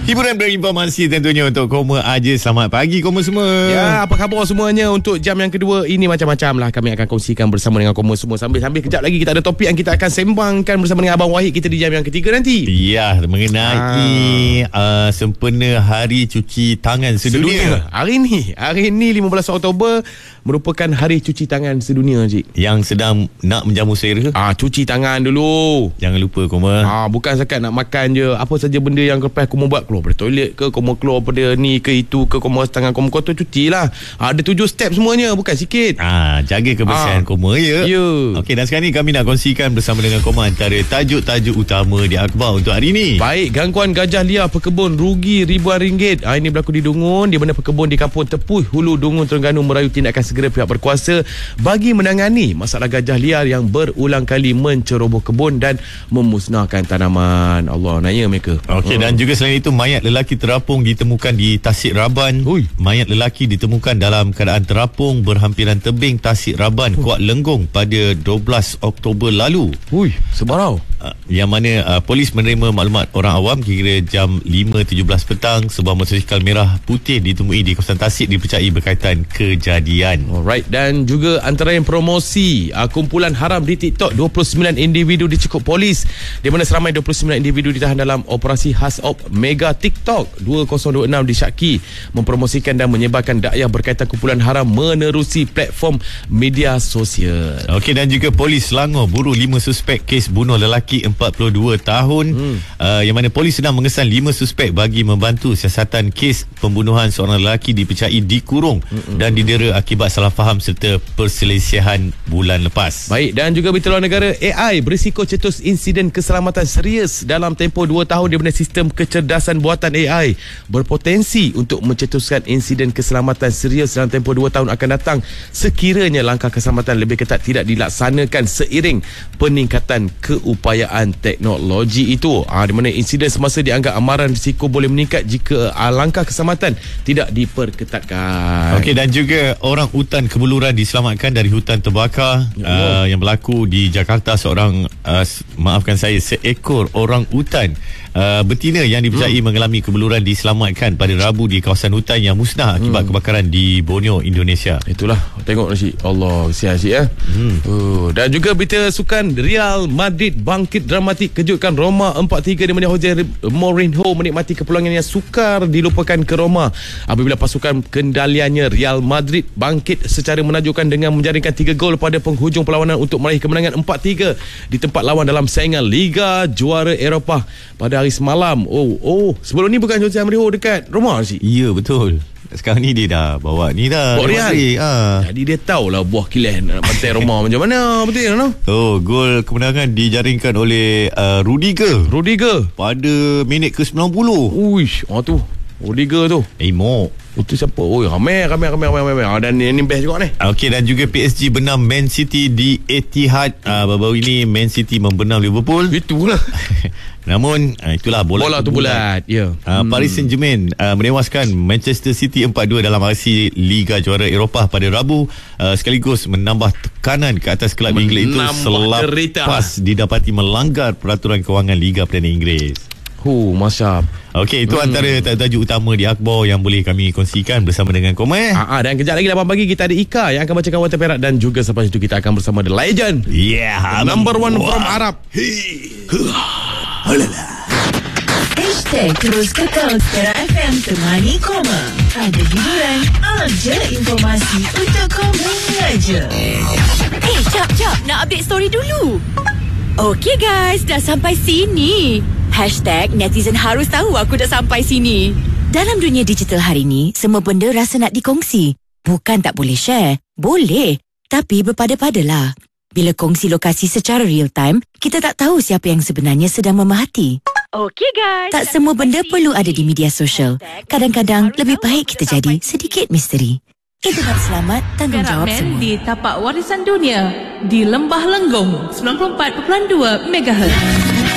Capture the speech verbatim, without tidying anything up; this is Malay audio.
Hiburan berinformasi tentunya untuk Koma aja. Selamat pagi Koma semua. Ya, apa khabar semuanya? Untuk jam yang kedua ini macam-macam lah kami akan kongsikan bersama dengan Koma semua. Sambil-sambil kejap lagi kita ada topik yang kita akan sembangkan bersama dengan Abang Wahid kita di jam yang ketiga nanti. Ya, mengenai ah. uh, sempena Hari Cuci Tangan Sedunia. Sedunia. Hari ni, hari ni lima belas Oktober merupakan Hari Cuci Tangan Sedunia, Cik. Yang sedang nak menjamu selera. Ah, cuci tangan dulu. Jangan lupa Koma. Ah, bukan sekat nak makan je. Apa saja benda yang lepas Koma buat, keluar dari toilet ke, Koma keluar pada ni ke itu ke, Koma tangan Koma kotor, cucilah. Ah, ada tujuh step semuanya, bukan sikit. Ah, jaga kebersihan ah. Koma ya. Ya. Okey, dan sekarang ni kami nak kongsikan bersama dengan Koma antara tajuk-tajuk utama di akhbar untuk hari ini. Baik, gangguan gajah liar pekebun rugi ribuan ringgit. Ah, ini berlaku di Dungun, di mana pekebun di Kampung Tepuh, Hulu, Dungun, Terengganu merayu tindakan segera pihak berkuasa bagi menangani masalah gajah liar yang berulang kali menceroboh kebun dan memusnahkan tanaman. Allah, naya mereka. Okey, hmm. dan juga selain itu, mayat lelaki terapung ditemukan di Tasik Raban. Ui. Mayat lelaki ditemukan dalam keadaan terapung berhampiran tebing Tasik Raban, uh. Kuat Lenggong pada dua belas Oktober lalu. Ui, sebarau. Uh, yang mana uh, polis menerima maklumat orang awam kira jam lima tujuh belas petang, sebuah motosikal merah putih ditemui di kawasan Tasik dipercayai berkaitan kejadian. Alright, dan juga antara yang promosi uh, kumpulan haram di TikTok, dua puluh sembilan individu dicekuk polis, di mana seramai dua puluh sembilan individu ditahan dalam operasi Hasop Mega TikTok dua ribu dua puluh enam disyaki mempromosikan dan menyebarkan dakwah berkaitan kumpulan haram menerusi platform media sosial. Okey, dan juga polis Selangor buru lima suspek kes bunuh lelaki empat puluh dua tahun, hmm. uh, yang mana polis sedang mengesan lima suspek bagi membantu siasatan kes pembunuhan seorang lelaki dipercayai dikurung hmm. dan didera akibat salah faham serta perselisihan bulan lepas. Baik, dan juga berita luar negara, A I berisiko cetus insiden keselamatan serius dalam tempoh dua tahun, di mana sistem kecerdasan buatan A I berpotensi untuk mencetuskan insiden keselamatan serius dalam tempoh dua tahun akan datang sekiranya langkah keselamatan lebih ketat tidak dilaksanakan seiring peningkatan keupayaan teknologi itu. Ah, di mana insiden semasa dianggap amaran risiko boleh meningkat jika ah, langkah keselamatan tidak diperketatkan. Okey, dan juga orang utan Kebuluran diselamatkan dari hutan terbakar uh, yang berlaku di Jakarta. Seorang uh, maafkan saya seekor orang utan uh, betina yang dipercayai hmm. mengalami kebeluran diselamatkan pada Rabu di kawasan hutan yang musnah akibat hmm. kebakaran di Borneo, Indonesia. Itulah, tengok nasi. Allah, sihat-sihat ya. Hmm. Uh, dan juga berita sukan, Real Madrid bangkit dramatik kejutkan Roma empat tiga, di mana Jose Mourinho menikmati kepulangan yang sukar dilupakan ke Roma apabila pasukan kendaliannya Real Madrid bangkit secara menakjubkan dengan menjaringkan tiga gol pada penghujung perlawanan untuk meraih kemenangan empat tiga di tempat lawan dalam saingan Liga Juara Eropah pada hari semalam. Oh, oh, sebelum ni bukan Jose Mourinho dekat Roma sih? Ya, betul. Sekarang ni dia dah bawa ni dah. Bawa Real. Ha. Jadi dia tahulah buah kilas nak pantai Roma macam mana. Betul tak? No? Oh, gol kemenangan dijaringkan oleh uh, Rudiger. Rudiger pada minit ke sembilan puluh. Uish, oh tu Rudiger tu. Eh, mo. Itu siapa? Oh, ramai, ramai, ramai, ramai, ramai. Ah, dan ini best juga ni. Okey, dan juga P S G benam Man City di Etihad. Ah, baru-baru ini Man City membenam Liverpool. Itulah. Namun uh, itulah bola, bola tu bulat. Ya. Uh, hmm. Paris Saint-Germain uh, menewaskan Manchester City empat dua dalam aksi Liga Juara Eropah pada Rabu, uh, sekaligus menambah tekanan ke atas kelab Inggeris itu selepas didapati melanggar peraturan kewangan Liga Perdana Inggeris. Hu, masyap. Okey, itu hmm. antara tajuk utama di akhbar yang boleh kami kongsikan bersama dengan Koma. Ah, dan kejap lagi lapan pagi kita ada Ika yang akan bacakan Warta Perak, dan juga selepas itu kita akan bersama The Legend. Yeah, the number one wah. from Arab. Hashtag terus kekal Perak F M temani Koma. Ada hiburan, ada informasi untuk Koma aja. Eh, cap, cap, nak update story dulu. Okey guys, dah sampai sini. Hashtag netizen harus tahu aku dah sampai sini. Dalam dunia digital hari ni, semua benda rasa nak dikongsi. Bukan tak boleh share, boleh. Tapi berpada-padalah. Bila kongsi lokasi secara real time, kita tak tahu siapa yang sebenarnya sedang memerhati. Okey guys, tak semua benda perlu ada di media sosial. Kadang-kadang lebih baik kita jadi sedikit misteri. Internet selamat, tanggungjawab semua. Di tapak warisan dunia di Lembah Lenggong sembilan puluh empat perpuluhan dua megahertz.